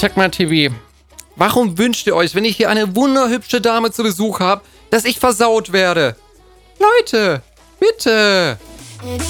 Checkmate TV. Warum wünscht ihr euch, wenn ich hier eine wunderhübsche Dame zu Besuch habe, dass ich versaut werde? Leute, bitte!